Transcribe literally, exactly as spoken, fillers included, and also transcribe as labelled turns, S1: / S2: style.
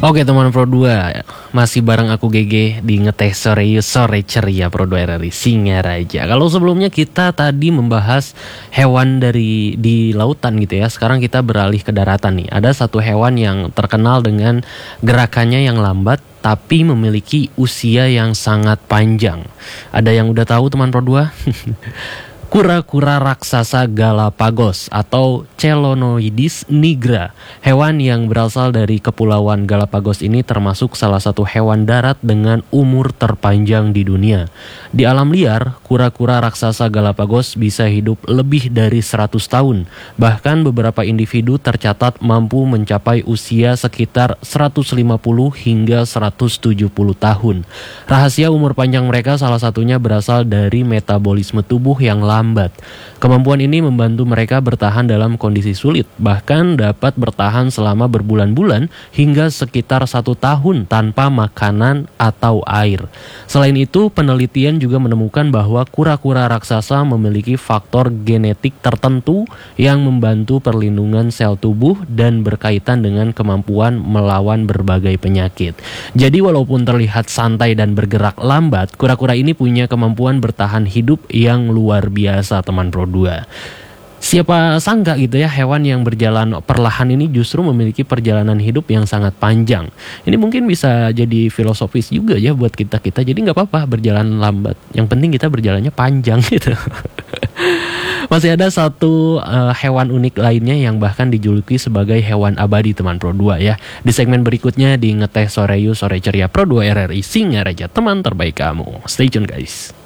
S1: Oke teman Pro dua, masih bareng aku G G di Ngeteh Sore Yus Sore Ceria Pro dua R R I Singaraja. Kalau sebelumnya kita tadi membahas hewan dari di lautan gitu ya, sekarang kita beralih ke daratan nih. Ada satu hewan yang terkenal dengan gerakannya yang lambat tapi memiliki usia yang sangat panjang. Ada yang udah tahu teman Pro dua? Kura-kura raksasa Galapagos atau Chelonoidis nigra. Hewan yang berasal dari Kepulauan Galapagos ini termasuk salah satu hewan darat dengan umur terpanjang di dunia. Di alam liar, kura-kura raksasa Galapagos bisa hidup lebih dari seratus tahun. Bahkan beberapa individu tercatat mampu mencapai usia sekitar seratus lima puluh hingga seratus tujuh puluh tahun. Rahasia umur panjang mereka salah satunya berasal dari metabolisme tubuh yang lambat. Lambat. Kemampuan ini membantu mereka bertahan dalam kondisi sulit, bahkan dapat bertahan selama berbulan-bulan hingga sekitar satu tahun tanpa makanan atau air. Selain itu, penelitian juga menemukan bahwa kura-kura raksasa memiliki faktor genetik tertentu yang membantu perlindungan sel tubuh dan berkaitan dengan kemampuan melawan berbagai penyakit. Jadi walaupun terlihat santai dan bergerak lambat, kura-kura ini punya kemampuan bertahan hidup yang luar biasa. Biasa teman Pro dua. Siapa sangka gitu ya, hewan yang berjalan perlahan ini justru memiliki perjalanan hidup yang sangat panjang. Ini mungkin bisa jadi filosofis juga ya buat kita-kita. Jadi nggak apa-apa berjalan lambat, yang penting kita berjalannya panjang gitu. Masih ada satu uh, hewan unik lainnya yang bahkan dijuluki sebagai hewan abadi teman Pro dua ya. Di segmen berikutnya di Ngeteh Sore Yus Sore Ceria Pro dua R R I Singaraja, teman terbaik kamu. Stay tune guys.